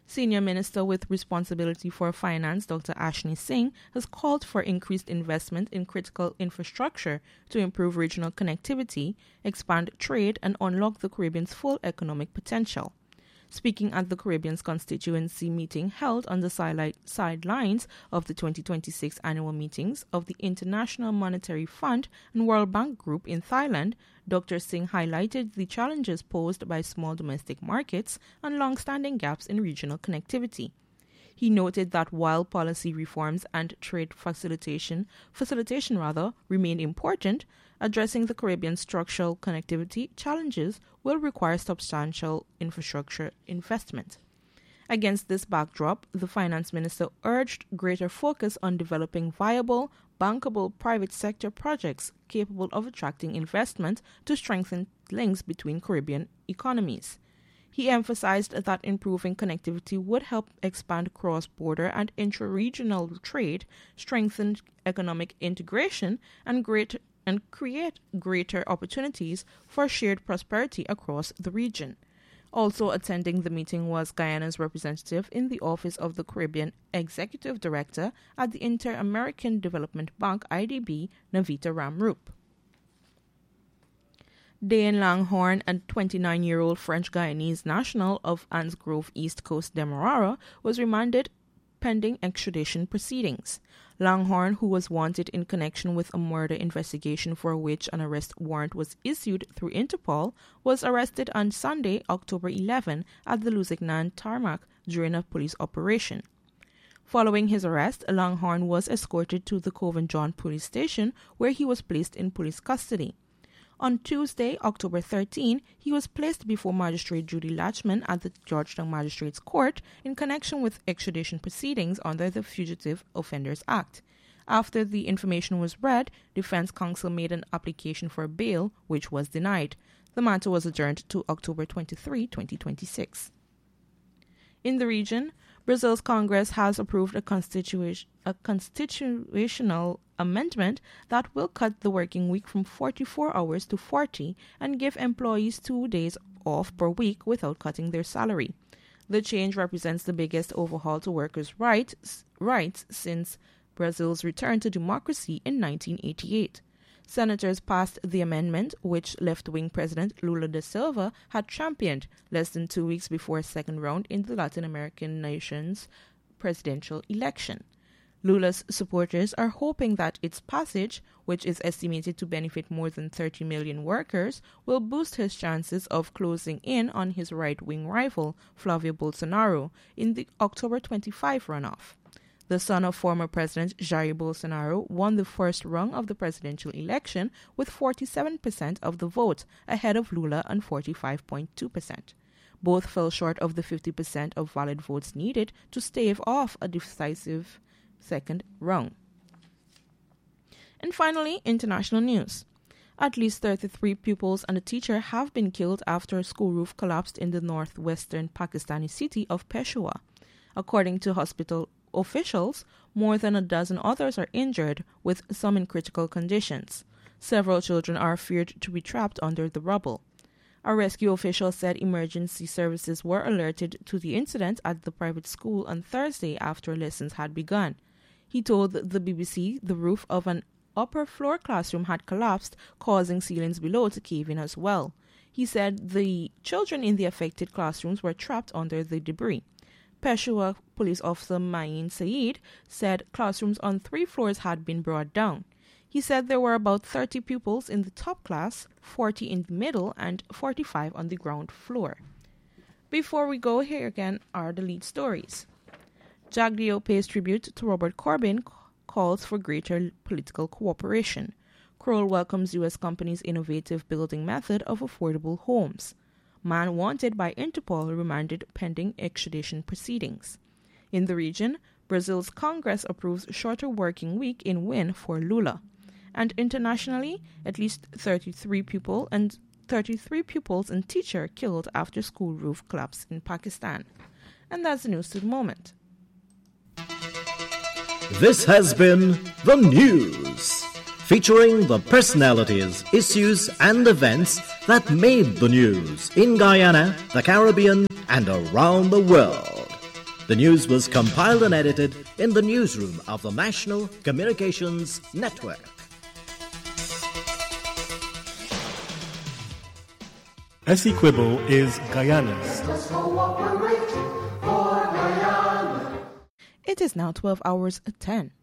Senior Minister with responsibility for finance, Dr. Ashni Singh, has called for increased investment in critical infrastructure to improve regional connectivity, expand trade, and unlock the Caribbean's full economic potential. Speaking at the Caribbean's constituency meeting held on the sidelines of the 2026 annual meetings of the International Monetary Fund and World Bank Group in Thailand, Dr. Singh highlighted the challenges posed by small domestic markets and long-standing gaps in regional connectivity. He noted that while policy reforms and trade facilitation remain important, addressing the Caribbean's structural connectivity challenges will require substantial infrastructure investment. Against this backdrop, the finance minister urged greater focus on developing viable, bankable private sector projects capable of attracting investment to strengthen links between Caribbean economies. He emphasized that improving connectivity would help expand cross-border and intra-regional trade, strengthen economic integration, and create greater opportunities for shared prosperity across the region. Also attending the meeting was Guyana's representative in the Office of the Caribbean Executive Director at the Inter-American Development Bank, IDB, Navita Ramroop. Dane Langhorne, a 29-year-old French-Guyanese national of Anse Grove, East Coast Demerara, was remanded pending extradition proceedings. Langhorne, who was wanted in connection with a murder investigation for which an arrest warrant was issued through Interpol, was arrested on Sunday, October 11, at the Lusignan tarmac during a police operation. Following his arrest, Langhorne was escorted to the Covent John police station, where he was placed in police custody. On Tuesday, October 13, he was placed before Magistrate Judy Latchman at the Georgetown Magistrates Court in connection with extradition proceedings under the Fugitive Offenders Act. After the information was read, defense counsel made an application for bail, which was denied. The matter was adjourned to October 23, 2026. In the region, Brazil's Congress has approved a constitutional amendment that will cut the working week from 44 hours to 40 and give employees 2 days off per week without cutting their salary. The change represents the biggest overhaul to workers' rights since Brazil's return to democracy in 1988. Senators passed the amendment, which left-wing President Lula da Silva had championed less than 2 weeks before a second round in the Latin American nation's presidential election. Lula's supporters are hoping that its passage, which is estimated to benefit more than 30 million workers, will boost his chances of closing in on his right-wing rival, Flavio Bolsonaro, in the October 25 runoff. The son of former President Jair Bolsonaro won the first rung of the presidential election with 47% of the vote, ahead of Lula on 45.2%. Both fell short of the 50% of valid votes needed to stave off a decisive second rung. And finally, international news. At least 33 pupils and a teacher have been killed after a school roof collapsed in the northwestern Pakistani city of Peshawar. According to hospital officials, more than a dozen others are injured, with some in critical conditions. Several children are feared to be trapped under the rubble. A rescue official said emergency services were alerted to the incident at the private school on Thursday after lessons had begun. He told the BBC the roof of an upper floor classroom had collapsed, causing ceilings below to cave in as well. He said the children in the affected classrooms were trapped under the debris. Peshawar Police Officer Maeen Saeed said classrooms on 3 floors had been brought down. He said there were about 30 pupils in the top class, 40 in the middle, and 45 on the ground floor. Before we go, here again are the lead stories. Jagdeo pays tribute to Robert Corbyn, calls for greater political cooperation. Kroll welcomes U.S. company's innovative building method of affordable homes. Man wanted by Interpol remanded pending extradition proceedings. In the region, Brazil's Congress approves shorter working week in win for Lula. And internationally, at least 33 pupils and teacher killed after school roof collapse in Pakistan. And that's the news to the moment. This has been The News, featuring the personalities, issues and events that made the news in Guyana, the Caribbean and around the world. The news was compiled and edited in the newsroom of the National Communications Network. Essequibo is Guyana's. It is now 12 hours 10.